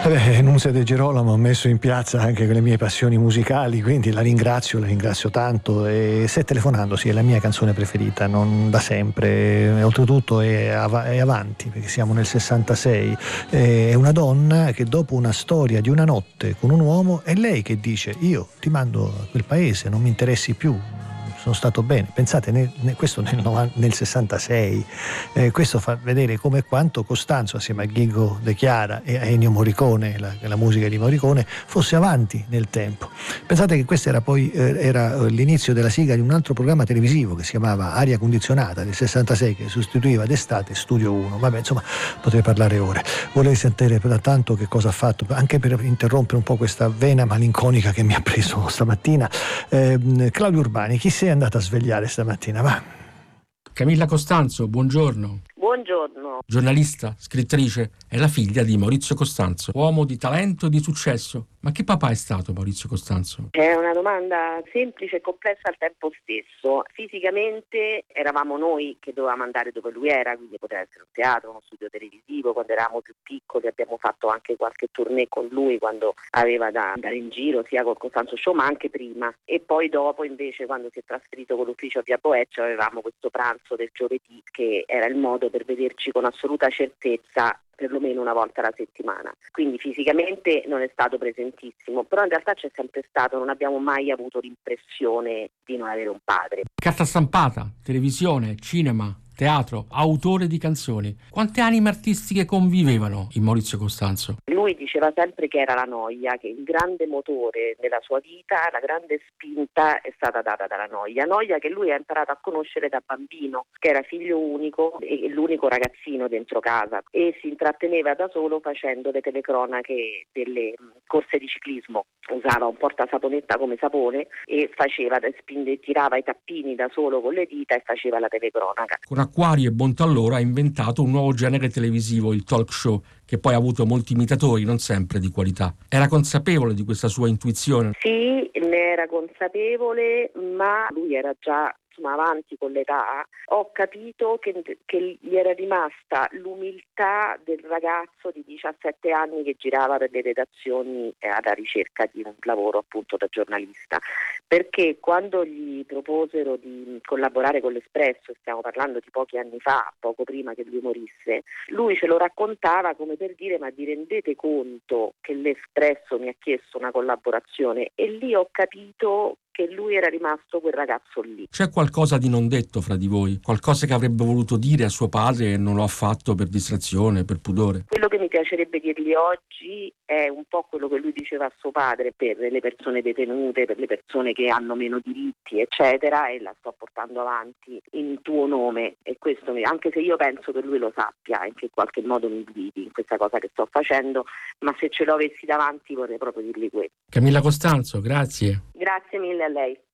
Nunzia De Girolamo ha messo in piazza anche le mie passioni musicali, quindi la ringrazio tanto. E Se telefonando, sì, è la mia canzone preferita, non da sempre, oltretutto è avanti, perché siamo nel 66. È una donna che dopo una storia di una notte con un uomo è lei che dice: io ti mando a quel paese, non mi interessi più, sono stato bene. Pensate, questo nel 66. Questo fa vedere come quanto Costanzo, assieme a Ghigo De Chiara e a Ennio Morricone, la musica di Morricone, fosse avanti nel tempo. Pensate che questo era poi l'inizio della sigla di un altro programma televisivo che si chiamava Aria Condizionata del 66, che sostituiva d'estate Studio 1. Vabbè, insomma, potrei parlare ore. Volevo sentire per tanto che cosa ha fatto, anche per interrompere un po' questa vena malinconica che mi ha preso stamattina. Claudio Urbani, chi sei andata a svegliare stamattina? Va. Camilla Costanzo, buongiorno. Buongiorno. Giornalista, scrittrice, è la figlia di Maurizio Costanzo, uomo di talento e di successo. Ma che papà è stato Maurizio Costanzo? È una domanda semplice e complessa al tempo stesso. Fisicamente eravamo noi che dovevamo andare dove lui era, quindi poteva essere un teatro, uno studio televisivo. Quando eravamo più piccoli abbiamo fatto anche qualche tournée con lui quando aveva da andare in giro, sia col Costanzo Show ma anche prima. E poi dopo invece, quando si è trasferito con l'ufficio a Via Boeccia, avevamo questo pranzo del giovedì che era il modo per vederci con assoluta certezza perlomeno una volta alla settimana. Quindi fisicamente non è stato presentissimo, però in realtà c'è sempre stato, non abbiamo mai avuto l'impressione di non avere un padre. Carta stampata, televisione, cinema, teatro, autore di canzoni. Quante anime artistiche convivevano in Maurizio Costanzo? Lui diceva sempre che era la noia, che il grande motore della sua vita, la grande spinta è stata data dalla noia che lui ha imparato a conoscere da bambino, che era figlio unico e l'unico ragazzino dentro casa, e si intratteneva da solo facendo le telecronache delle corse di ciclismo. Usava un portasaponetta come sapone e tirava i tappini da solo con le dita e faceva la telecronaca. Con acquari e bontà loro ha inventato un nuovo genere televisivo, il talk show, che poi ha avuto molti imitatori, non sempre di qualità. Era consapevole di questa sua intuizione? Sì, ne era consapevole, ma lui era già avanti con l'età. Ho capito che gli era rimasta l'umiltà del ragazzo di 17 anni che girava per le redazioni alla ricerca di un lavoro appunto da giornalista, perché quando gli proposero di collaborare con l'Espresso, stiamo parlando di pochi anni fa, poco prima che lui morisse, lui ce lo raccontava come per dire: ma vi rendete conto che l'Espresso mi ha chiesto una collaborazione? E lì ho capito che lui era rimasto quel ragazzo lì. C'è qualcosa di non detto fra di voi? Qualcosa che avrebbe voluto dire a suo padre e non lo ha fatto per distrazione, per pudore? Quello che mi piacerebbe dirgli oggi è un po' quello che lui diceva a suo padre per le persone detenute, per le persone che hanno meno diritti, eccetera, e la sto portando avanti in tuo nome. E questo, anche se io penso che lui lo sappia e che in qualche modo mi guidi in questa cosa che sto facendo, ma se ce lo avessi davanti vorrei proprio dirgli questo. Camilla Costanzo, grazie. Grazie mille a lei.